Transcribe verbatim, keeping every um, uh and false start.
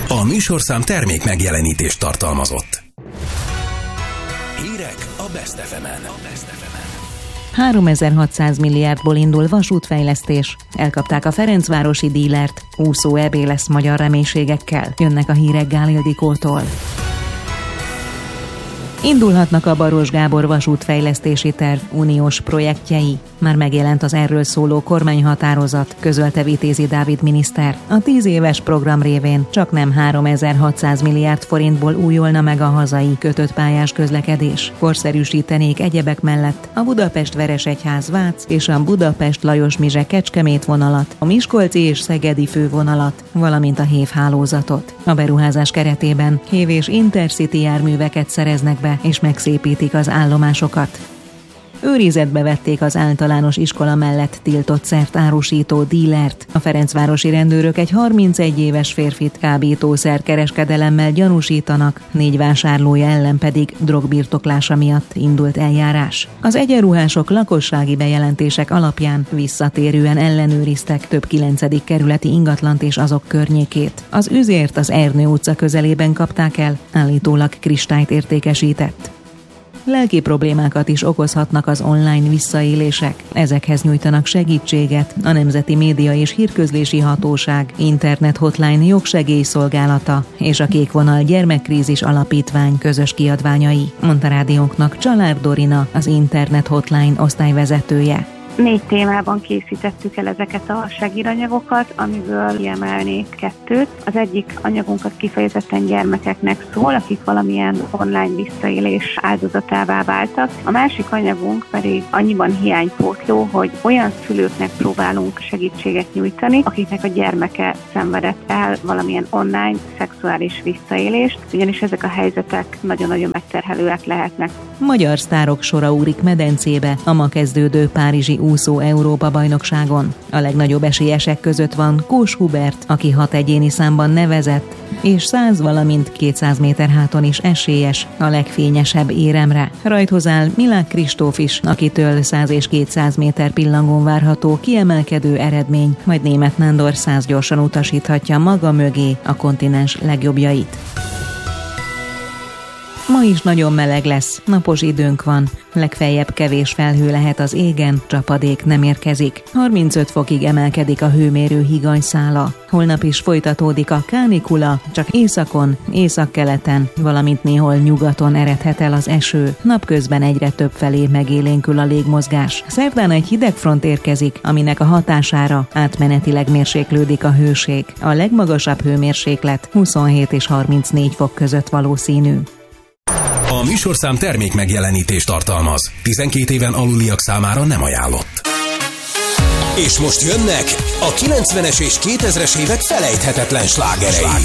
A műsorszám termék megjelenítést tartalmazott. Hírek a Best ef emen. háromezer-hatszáz milliárdból indul vasútfejlesztés. Elkapták a ferencvárosi dílert. Úszó é bé lesz magyar reménységekkel. Jönnek a hírek Gál Ildikótól. Indulhatnak a Baros Gábor vasútfejlesztési terv uniós projektjei. Már megjelent az erről szóló kormányhatározat, közölte Vitézi Dávid miniszter. A tíz éves program révén csaknem háromezer-hatszáz milliárd forintból újulna meg a hazai kötött pályás közlekedés. Korszerűsítenék egyebek mellett a Budapest-Veresegyház-Vác és a Budapest-Lajos-Mizse-Kecskemét vonalat, a miskolci és szegedi fővonalat, valamint a hév hálózatot. A beruházás keretében hév és intercity járműveket szereznek be és megszépítik az állomásokat. Őrizetbe vették az általános iskola mellett tiltott szert árusító dílert. A ferencvárosi rendőrök egy harmincegy éves férfit kábítószer kereskedelemmel gyanúsítanak, négy vásárlója ellen pedig drogbirtoklása miatt indult eljárás. Az egyenruhások lakossági bejelentések alapján visszatérően ellenőriztek több kilencedik kerületi ingatlant és azok környékét. Az üzért az Ernő utca közelében kapták el, állítólag kristályt értékesített. Lelki problémákat is okozhatnak az online visszaélések. Ezekhez nyújtanak segítséget a Nemzeti Média és Hírközlési Hatóság, Internet Hotline jogsegélyszolgálata és a Kékvonal Gyermekkrízis Alapítvány közös kiadványai, mondta rádiónknak Csalár Dorina, az Internet Hotline osztályvezetője. Négy témában készítettük el ezeket a segíranyagokat, amiből kiemelnék kettőt. Az egyik anyagunk kifejezetten gyermekeknek szól, akik valamilyen online visszaélés áldozatává váltak. A másik anyagunk pedig annyiban hiánypótló, hogy olyan szülőknek próbálunk segítséget nyújtani, akiknek a gyermeke szenvedett el valamilyen online szexuális visszaélést, ugyanis ezek a helyzetek nagyon-nagyon megterhelőek lehetnek. Magyar sztárok sora úrik medencébe a ma kezdődő párizsi úszó Európa-bajnokságon. A legnagyobb esélyesek között van Kós Hubert, aki hat egyéni számban nevezett, és száz valamint kétszáz méter háton is esélyes a legfényesebb éremre. Rajthoz áll Milák Kristóf is, akitől száz és kétszáz méter pillangón várható kiemelkedő eredmény, majd Németh Nándor száz gyorsan utasíthatja maga mögé a kontinens legjobbjait. Ma is nagyon meleg lesz, napos időnk van, legfeljebb kevés felhő lehet az égen, csapadék nem érkezik. harmincöt fokig emelkedik a hőmérő higanyszála. Holnap is folytatódik a kánikula, csak északon, északkeleten, valamint néhol nyugaton eredhet el az eső. Napközben egyre több felé megélénkül a légmozgás. Szerdán egy hideg front érkezik, aminek a hatására átmenetileg mérséklődik a hőség. A legmagasabb hőmérséklet huszonhét és harmincnégy fok között valószínű. A műsorszám termék megjelenítést tartalmaz. tizenkét éven aluliak számára nem ajánlott. És most jönnek a kilencvenes és kétezres évek felejthetetlen slágerei.